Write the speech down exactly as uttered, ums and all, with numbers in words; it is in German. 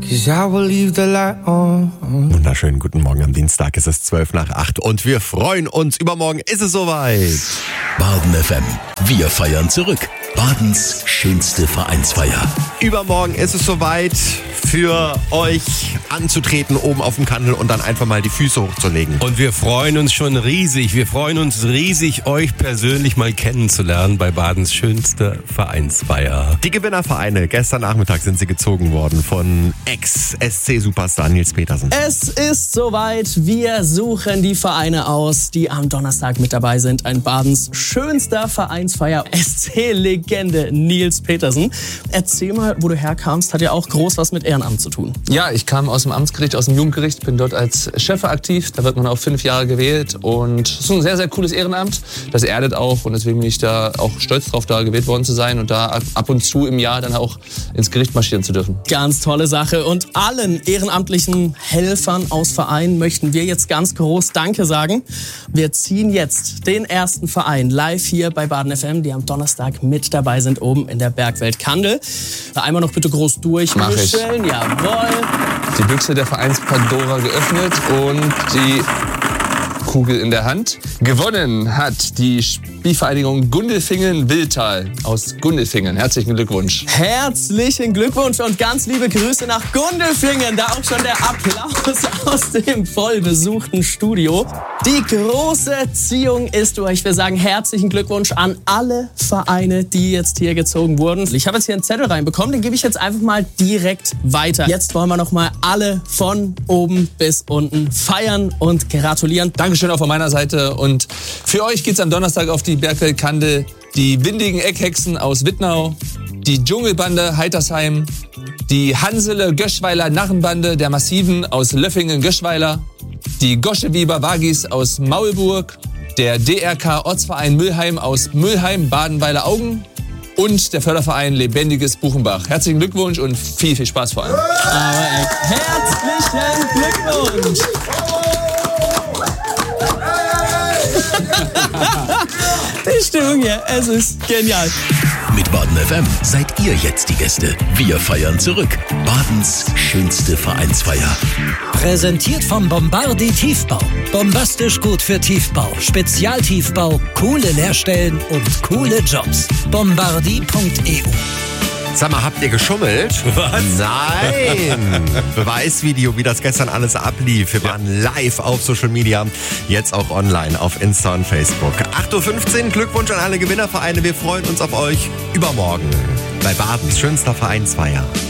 'cause I will leave the light on. Wunderschönen guten Morgen am Dienstag, es ist zwölf nach acht und wir freuen uns. Übermorgen ist es soweit. Baden F M, wir feiern zurück. Badens schönste Vereinsfeier. Übermorgen ist es soweit, für euch anzutreten oben auf dem Kandel und dann einfach mal die Füße hochzulegen. Und wir freuen uns schon riesig. Wir freuen uns riesig, euch persönlich mal kennenzulernen bei Badens schönster Vereinsfeier. Die Gewinnervereine, gestern Nachmittag sind sie gezogen worden von Ex-S C-Superstar Nils Petersen. Es ist soweit, wir suchen die Vereine aus, die am Donnerstag mit dabei sind. Ein Badens schönster Vereinsfeier, S C-Legende Nils Petersen. Erzähl mal, wo du herkamst, hat ja auch groß was mit Ehrenamt zu tun. Ja, ich kam aus dem Amtsgericht, aus dem Jugendgericht, bin dort als Chef aktiv. Da wird man auch fünf Jahre gewählt und es ist ein sehr, sehr cooles Ehrenamt. Das erdet auch und deswegen bin ich da auch stolz drauf, da gewählt worden zu sein und da ab und zu im Jahr dann auch ins Gericht marschieren zu dürfen. Ganz tolle Sache und allen ehrenamtlichen Helfern aus Vereinen möchten wir jetzt ganz groß Danke sagen. Wir ziehen jetzt den ersten Verein live hier bei Baden F M, die am Donnerstag mit dabei sind, oben in der Bergwelt Kandel. Einmal noch bitte groß durchmischen. Jawohl. Die Büchse der Vereins-Pandora geöffnet und die Kugel in der Hand. Gewonnen hat die Spielvereinigung Gundelfingen-Wildtal aus Gundelfingen. Herzlichen Glückwunsch. Herzlichen Glückwunsch und ganz liebe Grüße nach Gundelfingen. Da auch schon der Applaus aus dem vollbesuchten Studio. Die große Ziehung ist durch. Wir sagen herzlichen Glückwunsch an alle Vereine, die jetzt hier gezogen wurden. Ich habe jetzt hier einen Zettel reinbekommen, den gebe ich jetzt einfach mal direkt weiter. Jetzt wollen wir noch mal alle von oben bis unten feiern und gratulieren. Dankeschön auch von meiner Seite und für euch geht's am Donnerstag auf die Bergwelt Kandel. Die windigen Eckhexen aus Wittnau, die Dschungelbande Heitersheim, die Hansele Göschweiler Narrenbande der Massiven aus Löffingen-Göschweiler, die Goscheweber Wagis aus Maulburg, der D R K Ortsverein Müllheim aus Müllheim Badenweiler-Augen und der Förderverein Lebendiges Buchenbach. Herzlichen Glückwunsch und viel, viel Spaß vor allem. Aber herzlichen Glückwunsch! Die Stimmung hier, es ist genial. Mit Baden F M seid ihr jetzt die Gäste. Wir feiern zurück. Badens schönste Vereinsfeier. Präsentiert vom Bombardi Tiefbau. Bombastisch gut für Tiefbau, Spezialtiefbau, coole Lehrstellen und coole Jobs. Bombardi punkt e u. Sag mal, habt ihr geschummelt? Was? Nein! Beweisvideo, wie das gestern alles ablief. Wir waren live auf Social Media, jetzt auch online auf Insta und Facebook. acht Uhr fünfzehn, Glückwunsch an alle Gewinnervereine. Wir freuen uns auf euch übermorgen bei Badens schönster Vereinsfeier.